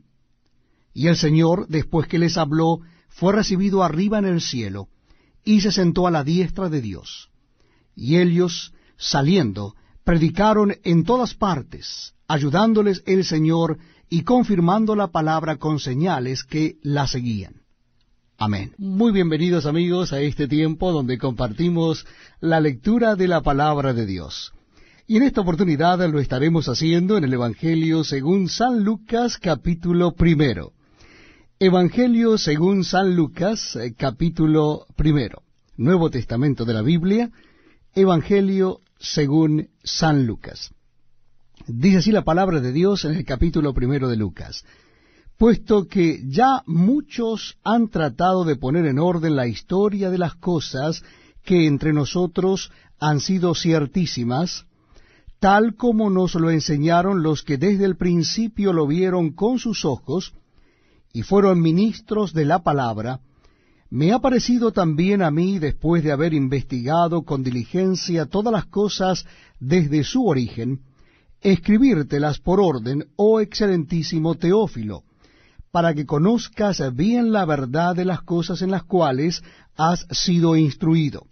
Y el Señor, después que les habló, fue recibido arriba en el cielo, y se sentó a la diestra de Dios. Y ellos, saliendo, predicaron en todas partes, ayudándoles el Señor y confirmando la palabra con señales que la seguían. Amén. Muy bienvenidos, amigos, a este tiempo donde compartimos la lectura de la palabra de Dios. Y en esta oportunidad lo estaremos haciendo en el Evangelio según San Lucas, capítulo 1. Evangelio según San Lucas, capítulo 1. Nuevo Testamento de la Biblia, Evangelio según San Lucas. Dice así la palabra de Dios en el capítulo 1 de Lucas: puesto que ya muchos han tratado de poner en orden la historia de las cosas que entre nosotros han sido ciertísimas, tal como nos lo enseñaron los que desde el principio lo vieron con sus ojos, y fueron ministros de la palabra, me ha parecido también a mí, después de haber investigado con diligencia todas las cosas desde su origen, escribírtelas por orden, oh excelentísimo Teófilo, para que conozcas bien la verdad de las cosas en las cuales has sido instruido.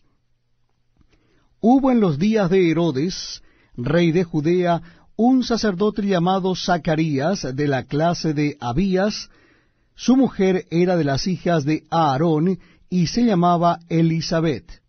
Hubo en los días de Herodes, rey de Judea, un sacerdote llamado Zacarías, de la clase de Abías. Su mujer era de las hijas de Aarón, y se llamaba Elisabet.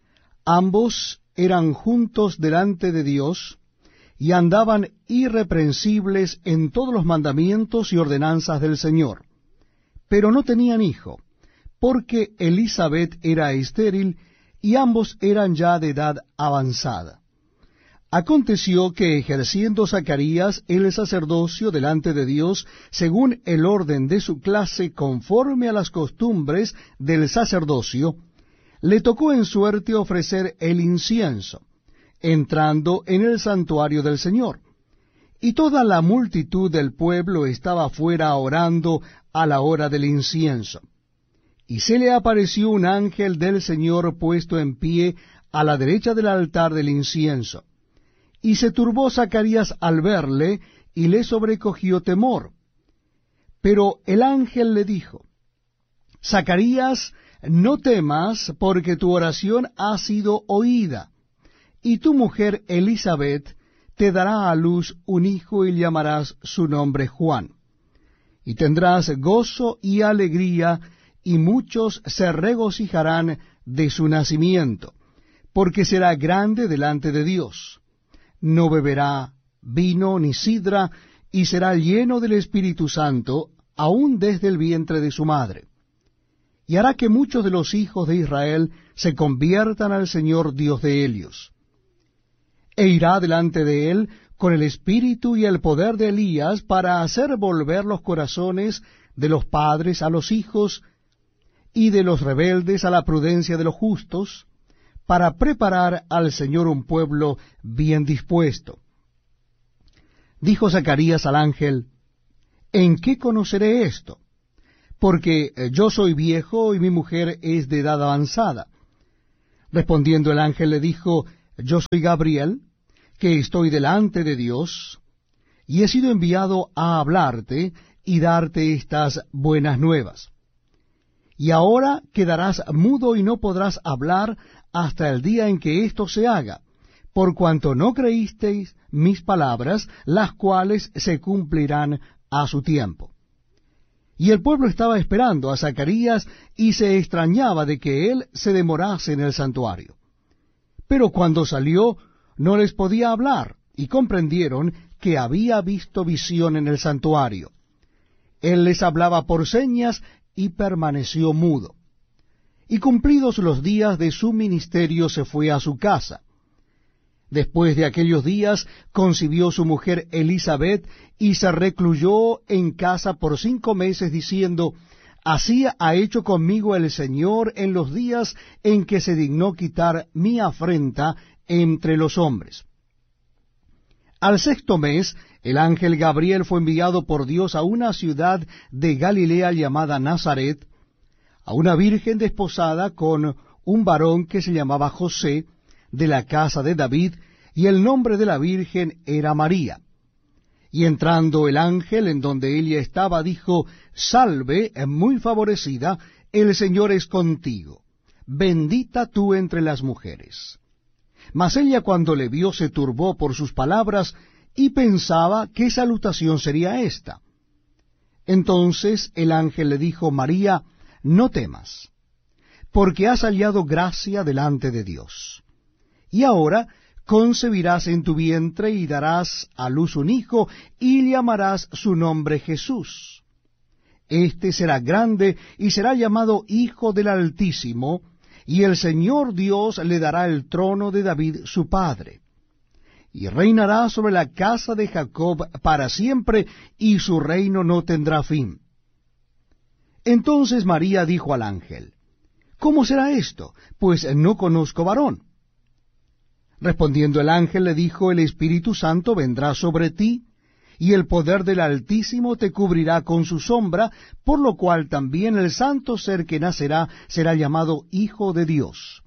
Ambos eran juntos delante de Dios, y andaban irreprensibles en todos los mandamientos y ordenanzas del Señor. Pero no tenían hijo, porque Elisabet era estéril, y ambos eran ya de edad avanzada. Aconteció que, ejerciendo Zacarías el sacerdocio delante de Dios, según el orden de su clase, conforme a las costumbres del sacerdocio, le tocó en suerte ofrecer el incienso, entrando en el santuario del Señor. Y toda la multitud del pueblo estaba fuera orando a la hora del incienso. Y se le apareció un ángel del Señor puesto en pie a la derecha del altar del incienso. Y se turbó Zacarías al verle, y le sobrecogió temor. Pero el ángel le dijo: Zacarías, no temas, porque tu oración ha sido oída, y tu mujer Elisabet te dará a luz un hijo, y llamarás su nombre Juan. Y tendrás gozo y alegría, y muchos se regocijarán de su nacimiento, porque será grande delante de Dios. No beberá vino ni sidra, y será lleno del Espíritu Santo, aun desde el vientre de su madre. Y hará que muchos de los hijos de Israel se conviertan al Señor Dios de ellos. E irá delante de él con el espíritu y el poder de Elías, para hacer volver los corazones de los padres a los hijos, y de los rebeldes a la prudencia de los justos, para preparar al Señor un pueblo bien dispuesto. Dijo Zacarías al ángel: ¿en qué conoceré esto? Porque yo soy viejo y mi mujer es de edad avanzada. Respondiendo el ángel le dijo, yo soy Gabriel, que estoy delante de Dios, y he sido enviado a hablarte y darte estas buenas nuevas. Y ahora quedarás mudo y no podrás hablar hasta el día en que esto se haga, por cuanto no creísteis mis palabras, las cuales se cumplirán a su tiempo. Y el pueblo estaba esperando a Zacarías y se extrañaba de que él se demorase en el santuario. Pero cuando salió, no les podía hablar, y comprendieron que había visto visión en el santuario. Él les hablaba por señas y permaneció mudo. Y cumplidos los días de su ministerio se fue a su casa. Después de aquellos días concibió su mujer Elisabet y se recluyó en casa por 5 meses diciendo, así ha hecho conmigo el Señor en los días en que se dignó quitar mi afrenta entre los hombres. Al 6º mes, el ángel Gabriel fue enviado por Dios a una ciudad de Galilea llamada Nazaret, a una virgen desposada con un varón que se llamaba José, de la casa de David, y el nombre de la virgen era María. Y entrando el ángel en donde ella estaba, dijo, salve, muy favorecida, el Señor es contigo, bendita tú entre las mujeres. Mas ella cuando le vio se turbó por sus palabras, y pensaba qué salutación sería esta. Entonces el ángel le dijo, María, no temas, porque has hallado gracia delante de Dios. Y ahora concebirás en tu vientre y darás a luz un hijo, y le llamarás su nombre Jesús. Este será grande y será llamado Hijo del Altísimo, y el Señor Dios le dará el trono de David su padre. Y reinará sobre la casa de Jacob para siempre, y su reino no tendrá fin. Entonces María dijo al ángel, ¿cómo será esto? Pues no conozco varón. Respondiendo el ángel le dijo, el Espíritu Santo vendrá sobre ti, y el poder del Altísimo te cubrirá con su sombra, por lo cual también el santo ser que nacerá será llamado Hijo de Dios.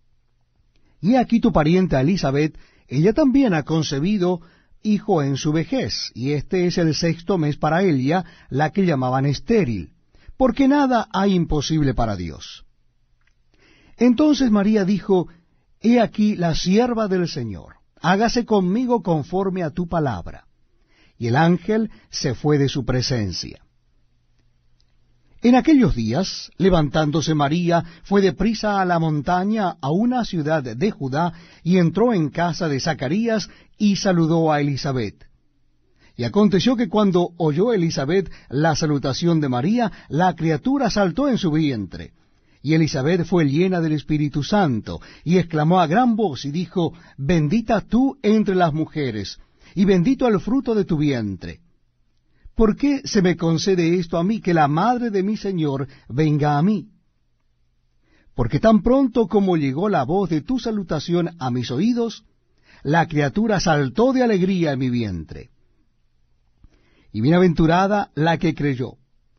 Y aquí tu parienta Elisabet, ella también ha concebido hijo en su vejez, y este es el 6º mes para ella, la que llamaban estéril, porque nada hay imposible para Dios. Entonces María dijo, he aquí la sierva del Señor, hágase conmigo conforme a tu palabra. Y el ángel se fue de su presencia. En aquellos días, levantándose María, fue deprisa a la montaña, a una ciudad de Judá, y entró en casa de Zacarías, y saludó a Elisabet. Y aconteció que cuando oyó Elisabet la salutación de María, la criatura saltó en su vientre. Y Elisabet fue llena del Espíritu Santo, y exclamó a gran voz, y dijo, bendita tú entre las mujeres, y bendito el fruto de tu vientre. ¿Por qué se me concede esto a mí, que la madre de mi Señor venga a mí? Porque tan pronto como llegó la voz de tu salutación a mis oídos, la criatura saltó de alegría en mi vientre. Y bienaventurada la que creyó,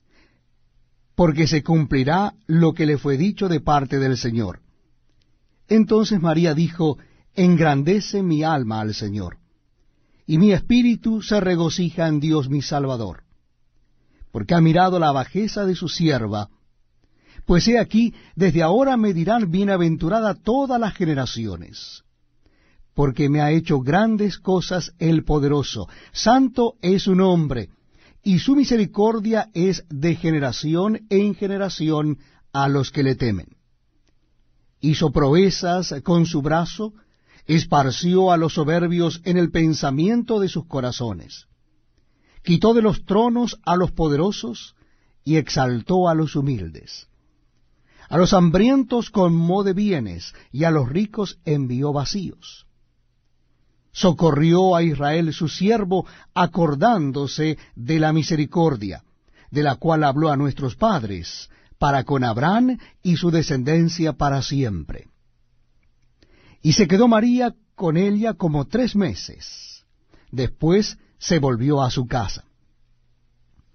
porque se cumplirá lo que le fue dicho de parte del Señor. Entonces María dijo, engrandece mi alma al Señor, y mi espíritu se regocija en Dios mi Salvador, porque ha mirado la bajeza de su sierva. Pues he aquí, desde ahora me dirán bienaventurada todas las generaciones, porque me ha hecho grandes cosas el poderoso. Santo es su nombre, y su misericordia es de generación en generación a los que le temen. Hizo proezas con su brazo, esparció a los soberbios en el pensamiento de sus corazones. Quitó de los tronos a los poderosos y exaltó a los humildes. A los hambrientos colmó de bienes y a los ricos envió vacíos. Socorrió a Israel su siervo, acordándose de la misericordia, de la cual habló a nuestros padres, para con Abraham y su descendencia para siempre. Y se quedó María con ella como 3 meses. Después se volvió a su casa.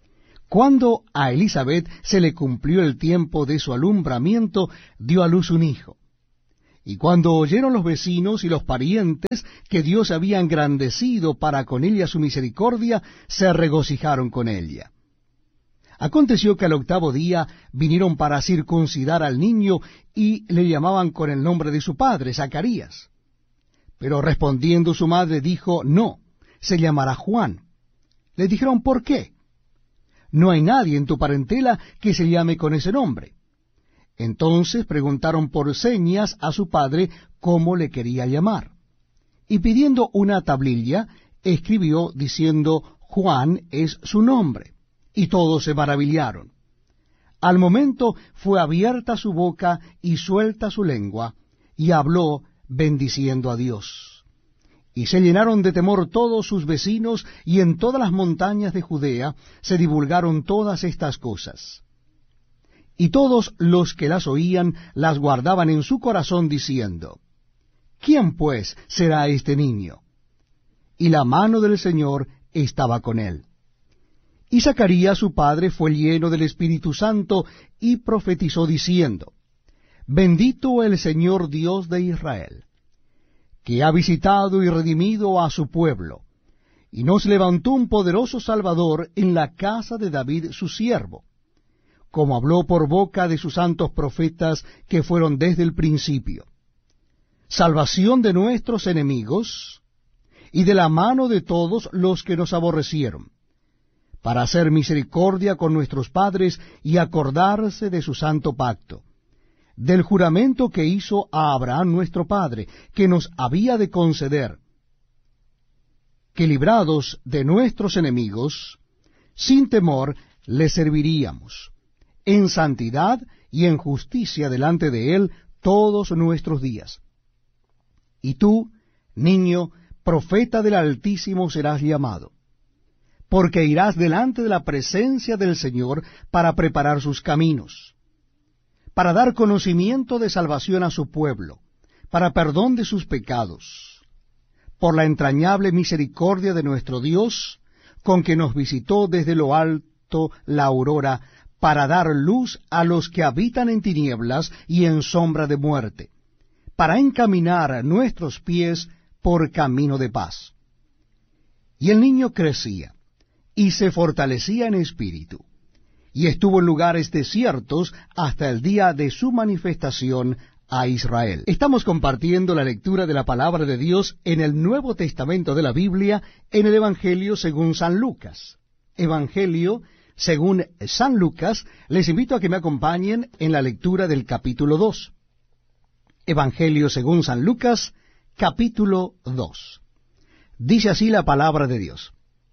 Cuando a Elisabet se le cumplió el tiempo de su alumbramiento, dio a luz un hijo. Y cuando oyeron los vecinos y los parientes que Dios había engrandecido para con ella su misericordia, se regocijaron con ella. Aconteció que al octavo día vinieron para circuncidar al niño y le llamaban con el nombre de su padre, Zacarías. Pero respondiendo su madre dijo, no, se llamará Juan. Le dijeron, ¿por qué? No hay nadie en tu parentela que se llame con ese nombre. Entonces preguntaron por señas a su padre cómo le quería llamar. Y pidiendo una tablilla, escribió diciendo, Juan es su nombre. Y todos se maravillaron. Al momento fue abierta su boca y suelta su lengua, y habló bendiciendo a Dios. Y se llenaron de temor todos sus vecinos, y en todas las montañas de Judea se divulgaron todas estas cosas. Y todos los que las oían las guardaban en su corazón, diciendo, ¿quién pues será este niño? Y la mano del Señor estaba con él. Y Zacarías su padre fue lleno del Espíritu Santo, y profetizó diciendo, bendito el Señor Dios de Israel, que ha visitado y redimido a su pueblo, y nos levantó un poderoso Salvador en la casa de David su siervo, como habló por boca de sus santos profetas que fueron desde el principio, salvación de nuestros enemigos, y de la mano de todos los que nos aborrecieron, para hacer misericordia con nuestros padres y acordarse de su santo pacto, del juramento que hizo a Abraham nuestro padre, que nos había de conceder, que librados de nuestros enemigos, sin temor le serviríamos, en santidad y en justicia delante de él todos nuestros días. Y tú, niño, profeta del Altísimo serás llamado, porque irás delante de la presencia del Señor para preparar sus caminos, para dar conocimiento de salvación a su pueblo, para perdón de sus pecados, por la entrañable misericordia de nuestro Dios, con que nos visitó desde lo alto la aurora, para dar luz a los que habitan en tinieblas y en sombra de muerte, para encaminar nuestros pies por camino de paz. Y el niño crecía, y se fortalecía en espíritu, y estuvo en lugares desiertos hasta el día de su manifestación a Israel. Estamos compartiendo la lectura de la palabra de Dios en el Nuevo Testamento de la Biblia, en el Evangelio según San Lucas. Evangelio según San Lucas, les invito a que me acompañen en la lectura del capítulo 2. Evangelio según San Lucas, capítulo 2. Dice así la palabra de Dios.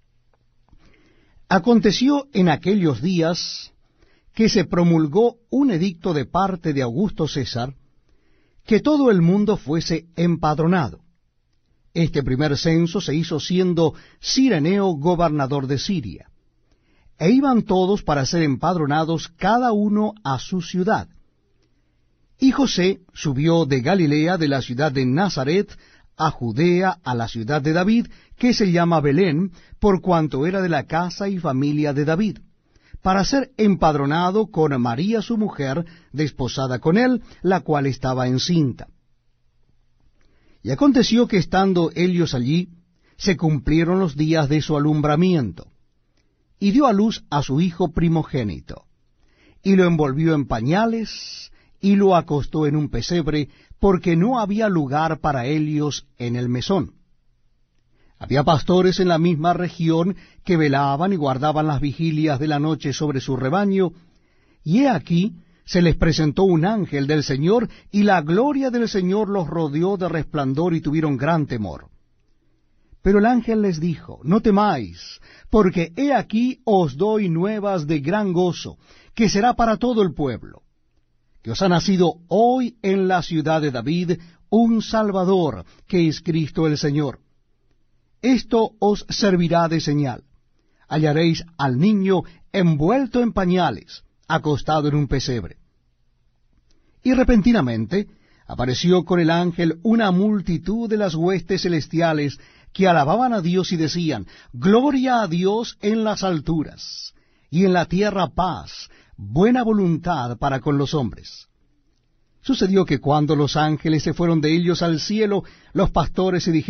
Aconteció en aquellos días que se promulgó un edicto de parte de Augusto César, que todo el mundo fuese empadronado. Este primer censo se hizo siendo Cireneo gobernador de Siria. E iban todos para ser empadronados cada uno a su ciudad. Y José subió de Galilea, de la ciudad de Nazaret, a Judea, a la ciudad de David, que se llama Belén, por cuanto era de la casa y familia de David, para ser empadronado con María su mujer, desposada con él, la cual estaba encinta. Y aconteció que estando ellos allí, se cumplieron los días de su alumbramiento, y dio a luz a su hijo primogénito, y lo envolvió en pañales, y lo acostó en un pesebre, porque no había lugar para ellos en el mesón. Había pastores en la misma región que velaban y guardaban las vigilias de la noche sobre su rebaño, y he aquí se les presentó un ángel del Señor, y la gloria del Señor los rodeó de resplandor, y tuvieron gran temor. Pero el ángel les dijo, no temáis, porque he aquí os doy nuevas de gran gozo, que será para todo el pueblo, que os ha nacido hoy en la ciudad de David un Salvador, que es Cristo el Señor. Esto os servirá de señal. Hallaréis al niño envuelto en pañales, acostado en un pesebre. Y repentinamente apareció con el ángel una multitud de las huestes celestiales, que alababan a Dios y decían, Gloria a Dios en las alturas, y en la tierra paz, buena voluntad para con los hombres. Sucedió que cuando los ángeles se fueron de ellos al cielo, los pastores se dijeron: